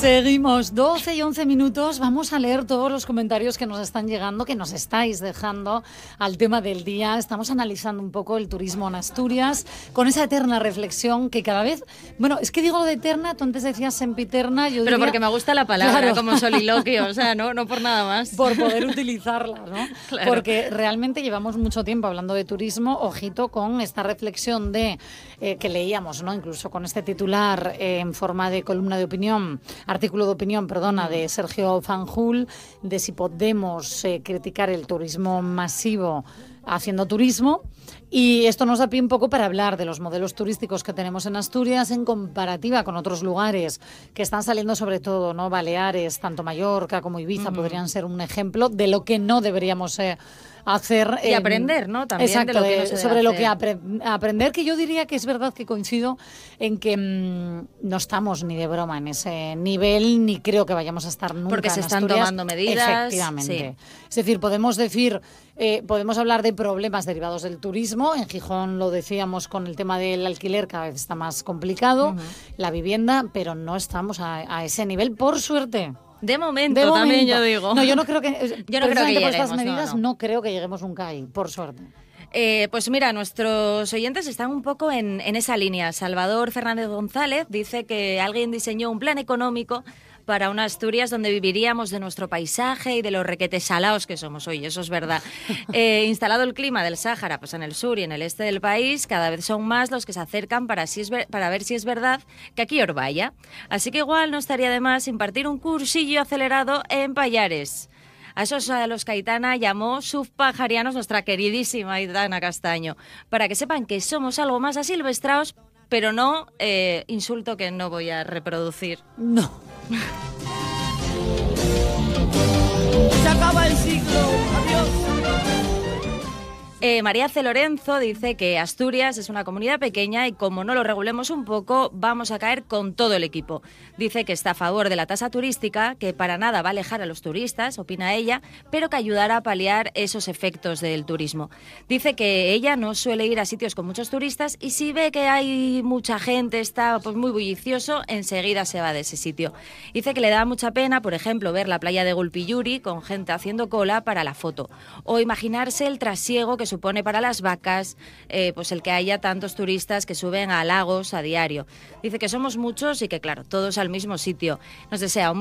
Seguimos, 12 y 11 minutos. Vamos a leer todos los comentarios que nos están llegando, que nos estáis dejando al tema del día. Estamos analizando un poco el turismo en Asturias, con esa eterna reflexión que cada vez... Bueno, es que digo lo de eterna, tú antes decías sempiterna, yo Pero diría... porque me gusta la palabra, Claro. como soliloquio, o sea, no por nada más. Por poder utilizarla, ¿no? Claro. Porque realmente llevamos mucho tiempo hablando de turismo, ojito con esta reflexión de que leíamos, ¿no? Incluso con este titular en forma de columna de opinión, artículo de opinión, perdona, de Sergio Fanjul, de si podemos criticar el turismo masivo haciendo turismo. Y esto nos da pie un poco para hablar de los modelos turísticos que tenemos en Asturias en comparativa con otros lugares que están saliendo, sobre todo, ¿no? Baleares, tanto Mallorca como Ibiza podrían ser un ejemplo de lo que no deberíamos hacer. Y aprender, ¿no? También exacto, de lo que no se sobre debe lo que hacer. aprender, que yo diría que es verdad que coincido en que no estamos ni de broma en ese nivel, ni creo que vayamos a estar nunca Porque se en están Asturias. tomando medidas. Efectivamente. Sí. Es decir, podemos decir... podemos hablar de problemas derivados del turismo. En Gijón lo decíamos con el tema del alquiler, cada vez está más complicado, la vivienda, pero no estamos a ese nivel, por suerte. De momento, también yo digo. No, yo no creo que... Yo no creo que precisamente por lleguemos, estas medidas no. no creo que lleguemos nunca ahí, por suerte. Pues mira, nuestros oyentes están un poco en esa línea. Salvador Fernández González dice que alguien diseñó un plan económico para una Asturias donde viviríamos de nuestro paisaje y de los requetes salaos que somos hoy, eso es verdad. Instalado el clima del Sáhara pues en el sur y en el este del país, cada vez son más los que se acercan para ver si es verdad que aquí Orbaya. Así que igual no estaría de más impartir un cursillo acelerado en Pallares. A esos a los que Aitana llamó subpajarianos, nuestra queridísima Aitana Castaño, para que sepan que somos algo más asilvestrados, pero no insulto que no voy a reproducir. No. Se acaba el siglo. Adiós. María C. Lorenzo dice que Asturias es una comunidad pequeña y como no lo regulemos un poco, vamos a caer con todo el equipo. Dice que está a favor de la tasa turística, que para nada va a alejar a los turistas, opina ella, pero que ayudará a paliar esos efectos del turismo. Dice que ella no suele ir a sitios con muchos turistas y si ve que hay mucha gente, está pues muy bullicioso, enseguida se va de ese sitio. Dice que le da mucha pena, por ejemplo, ver la playa de Gulpiyuri con gente haciendo cola para la foto o imaginarse el trasiego que supone para las vacas pues el que haya tantos turistas que suben a lagos a diario. Dice que somos muchos y que claro, todos al mismo sitio. Nos desea un